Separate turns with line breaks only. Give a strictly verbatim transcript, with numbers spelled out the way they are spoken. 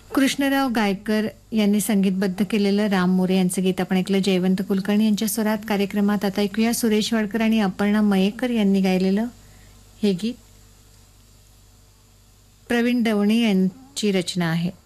कृष्णराव गायकर यांनी संगीतबद्ध केलेलं राम मोरे यांचं गीत आपण ऐकलं. जयवंत कुलकर्णी यांच्या स्वरात. कार्यक्रमात आता ऐकूया सुरेश वाडकर आणि अपर्णा मयेकर यांनी गायलेलं हे गीत. प्रवीण दवणे यांची रचना आहे.